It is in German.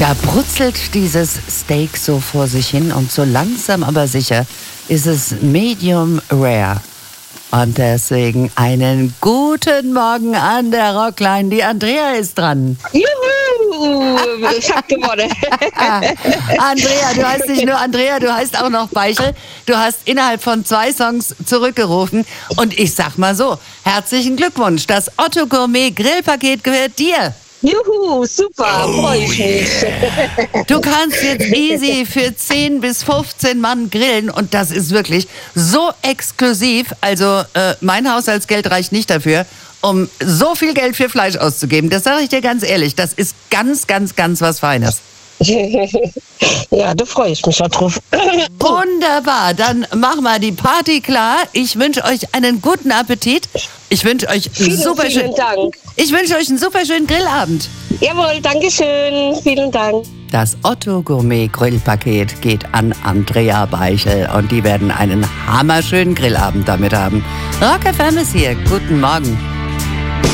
Da brutzelt dieses Steak so vor sich hin und so langsam aber sicher ist es medium rare. Und deswegen einen guten Morgen an der Rockline. Die Andrea ist dran. Juhu, ich hab gewonnen. Andrea, du heißt nicht nur Andrea, du heißt auch noch Beichel. Du hast innerhalb von 2 Songs zurückgerufen. Und ich sag mal so, herzlichen Glückwunsch. Das Otto Gourmet Grillpaket gehört dir. Juhu, super, freue ich mich. Du kannst jetzt easy für 10 bis 15 Mann grillen und das ist wirklich so exklusiv. Also mein Haushaltsgeld reicht nicht dafür, um so viel Geld für Fleisch auszugeben. Das sage ich dir ganz ehrlich. Das ist ganz, ganz, ganz was Feines. Ja, da freue ich mich auch drauf. Wunderbar, dann machen wir die Party klar. Ich wünsche euch einen guten Appetit. Ich wünsche euch Vielen Dank. Ich wünsche euch einen super schönen Grillabend. Jawohl, Dankeschön. Vielen Dank. Das Otto Gourmet Grillpaket geht an Andrea Beichel und die werden einen hammerschönen Grillabend damit haben. Rock FM ist hier. Guten Morgen.